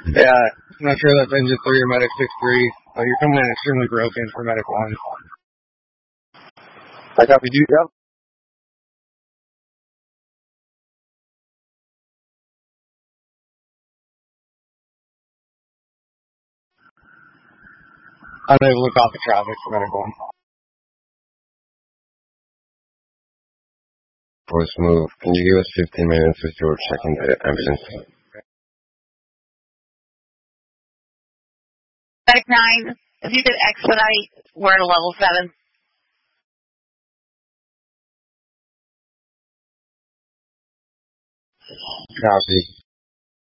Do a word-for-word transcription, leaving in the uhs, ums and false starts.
Yeah, I'm not sure that's engine three or medic six three, but you're coming in extremely broken for medic one. I copy you, yep. Unable to copy traffic for medic one. Force move. Can you give us fifteen minutes with your checking the ambulance? Medic nine, if you could expedite, we're at a level seven. Copy.